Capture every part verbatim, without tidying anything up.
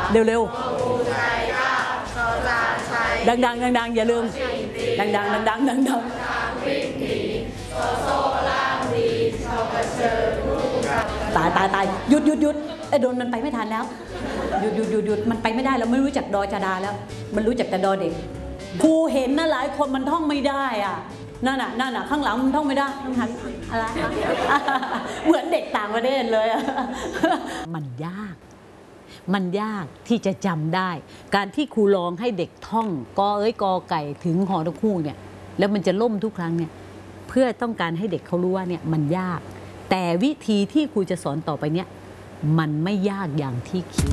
เร็วๆดังๆดังๆอย่าลืมดังๆดังๆดังๆตายตายตายหยุดหยุดหยุดไอ้โดนมันไปไม่ทันแล้วหยุดหยุดหยุดหยุดมันไปไม่ได้แล้วไม่รู้จักดอจดาแล้วมันรู้จักแต่ดอเด็กครูเห็นนะหลายคนมันท่องไม่ได้อ่ะนั่นน่ะนั่นน่ะข้างหลังมันท่องไม่ได้ต้องหันอะไรเหมือนเด็กต่างประเทศเลยมันยากมันยากที่จะจำได้การที่ครูลองให้เด็กท่องกอเอ้ยกอไก่ถึงหอนกฮูกเนี่ยแล้วมันจะล่มทุกครั้งเนี่ยเพื่อต้องการให้เด็กเขารู้ว่าเนี่ยมันยากแต่วิธีที่ครูจะสอนต่อไปเนี่ยมันไม่ยากอย่างที่คิด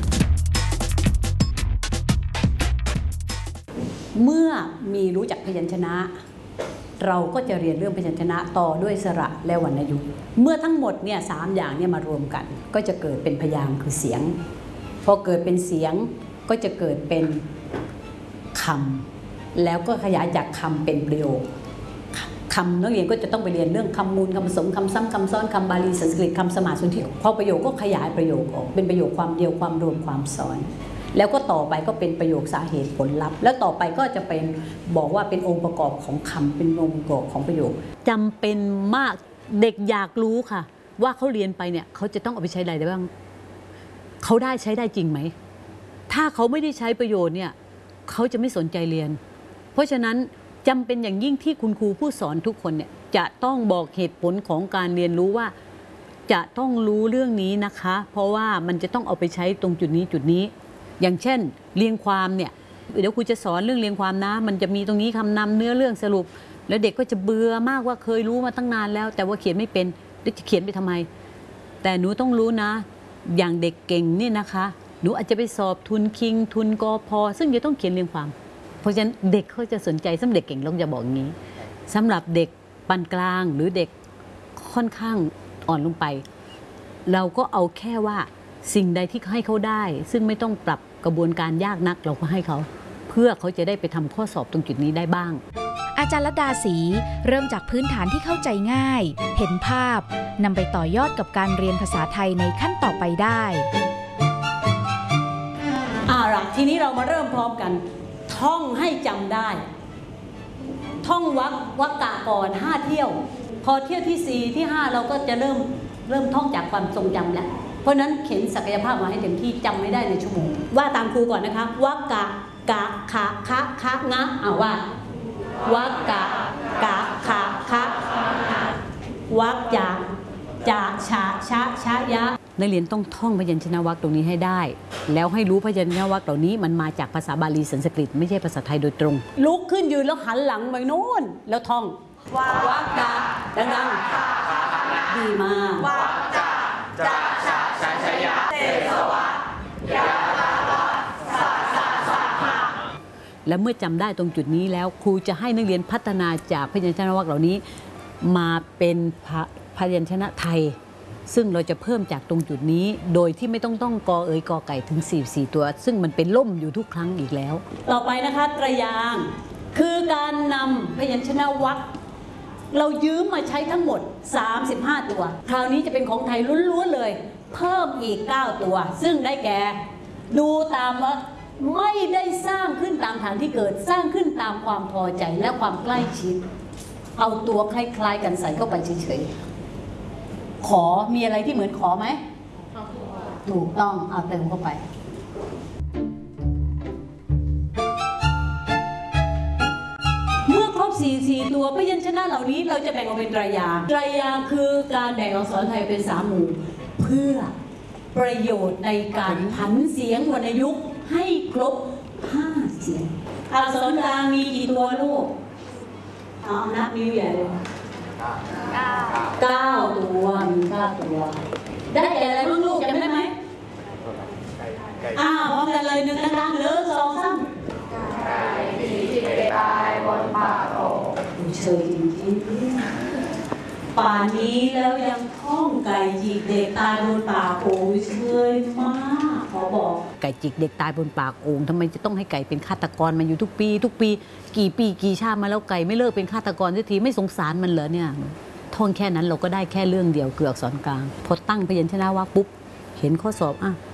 เมื่อมีรู้จักพยัญชนะเราก็จะเรียนเรื่องพยัญชนะต่อด้วยสระและวรรณยุกต์เมื่อทั้งหมดเนี่ยสามอย่างเนี่ยมารวมกันก็จะเกิดเป็นพยางค์คือเสียงพอเกิดเป็นเสียงก็จะเกิดเป็นคำแล้วก็ขยายจากคำเป็นประโยคคำนักเรียนก็จะต้องไปเรียนเรื่องคำมูลคำผสมคำซ้ำคำซ้อนคำบาลีสันสกฤตคำสมาสนธิพอประโยคก็ขยายประโยคออกเป็นประโยคความเดียวความรวมความซ้อนแล้วก็ต่อไปก็เป็นประโยคสาเหตุผลลัพธ์แล้วต่อไปก็จะเป็นบอกว่าเป็นองค์ประกอบของคำเป็นองค์ประกอบของประโยคจำเป็นมากเด็กอยากรู้ค่ะว่าเขาเรียนไปเนี่ยเขาจะต้องเอาไปใช้อะไรได้บ้างเขาได้ใช้ได้จริงไหมถ้าเขาไม่ได้ใช้ประโยชน์เนี่ยเขาจะไม่สนใจเรียนเพราะฉะนั้นจำเป็นอย่างยิ่งที่คุณครูผู้สอนทุกคนเนี่ยจะต้องบอกเหตุผลของการเรียนรู้ว่าจะต้องรู้เรื่องนี้นะคะเพราะว่ามันจะต้องเอาไปใช้ตรงจุดนี้จุดนี้อย่างเช่นเรียงความเนี่ยเดี๋ยวครูจะสอนเรื่องเรียงความนะมันจะมีตรงนี้คำนำเนื้อเรื่องสรุปแล้วเด็กก็จะเบื่อมากว่าเคยรู้มาตั้งนานแล้วแต่ว่าเขียนไม่เป็นจะเขียนไปทำไมแต่หนูต้องรู้นะอย่างเด็กเก่งนี่นะคะหนูอาจจะไปสอบทุนคิงทุนกพซึ่งจะต้องเขียนเรียงความเพราะฉะนั้นเด็กเขาจะสนใจสำหรับเด็กเก่งเราจะบอกอย่างนี้สำหรับเด็กปานกลางหรือเด็กค่อนข้างอ่อนลงไปเราก็เอาแค่ว่าสิ่งใดที่ให้เขาได้ซึ่งไม่ต้องปรับกระบวนการยากนักเราก็ให้เขาเพื่อเขาจะได้ไปทำข้อสอบตรงจุดนี้ได้บ้างอาจารย์ลัดดาศรีเริ่มจากพื้นฐานที่เข้าใจง่ายเห็นภาพนำไปต่อยอดกับการเรียนภาษาไทยในขั้นต่อไปได้อ่าล่ะทีนี้เรามาเริ่มพร้อมกันท่องให้จำได้ท่องวรรควรรคกะก่อนห้าเที่ยวพอเที่ยวที่สี่ที่ห้าเราก็จะเริ่มเริ่มท่องจากความทรงจำแล้วเพราะนั้นเข็นศักยภาพมาให้เต็มที่จำไม่ได้ในชั่วโมงว่าตามครูก่อนนะคะวรรคกะกะขะคะคะงะอ่าว่าวรรคกะกะขะคะวรรคจะจะชะชะชะยะนักเรียนต้องท่องพยัญชนะวรรคตรงนี้ให้ได้แล้วให้รู้พยัญชนะวรรคเหล่านี้มันมาจากภาษาบาลีสันสกฤตไม่ใช่ภาษาไทยโดยตรงลุกขึ้นยืนแล้วหันหลังไปโน่นแล้วท่องวรรคกะดังๆดีมากวรรคจะจะชะชะชะยะเตสวะยะละละสะสะสะหะและเมื่อจำได้ตรงจุดนี้แล้วครูจะให้นักเรียนพัฒนาจากพยัญชนะวรรคเหล่านี้มาเป็นพยัญชนะไทยซึ่งเราจะเพิ่มจากตรงจุดนี้โดยที่ไม่ต้องต้องกอเอ๋ยกอไก่ถึงสี่สิบสี่ตัวซึ่งมันเป็นล่มอยู่ทุกครั้งอีกแล้วต่อไปนะคะตรยางคือการนำพยัญชนะวรรคเรายืมมาใช้ทั้งหมดสามสิบห้าตัวคราวนี้จะเป็นของไทยล้วนๆเลยเพิ่มอีกเก้าตัวซึ่งได้แก่ดูตามว่าไม่ได้สร้างขึ้นตามฐานที่เกิดสร้างขึ้นตามความพอใจและความใกล้ชิดเอาตัวคล้ายๆกันใส่เข้าไปเฉยๆขอมีอะไรที่เหมือนขอไหมถูกต้องเอาเติมเข้าไปเมื่อครบสี่สี่ตัวพยัญชนะเหล่านี้เราจะแบ่งออกเป็นไตรยางค์ไตรยางค์คือการแบ่งอักษรไทยเป็นสามหมู่เพื่อประโยชน์ในการผันเสียงวรรณยุกต์ให้ครบห้าเสียงอักษรกลางมีกี่ตัวลูกเอานับนิ้วใหญ่เลยเก้าตัวมีเก้าตัวได้แก่อะไรบ้างลูกจำได้ไหมอ้าวพร้อมกันเลยหนึ่งดังๆหนึ่งสองสามไก่จิกเด็กตายบนปากโอ่งเชยจริงๆป่านนี้แล้วยังท่องไก่จิกเด็กตายบนปากโอ่งเชยมากขอบอกไก่จิกเด็กตายบนปากโอ่งทำไมจะต้องให้ไก่เป็นฆาตกรมาอยู่ทุกปีทุกปีกี่ปีกี่ชาติมาแล้วไก่ไม่เลิกเป็นฆาตกรสักทีไม่สงสารมันเหรอเนี่ยท่องแค่นั้นเราก็ได้แค่เรื่องเดียวเกือกสอนกลางพอตั้งพยัญชนะวรรคปุ๊บเห็นข้อสอบอ่ะ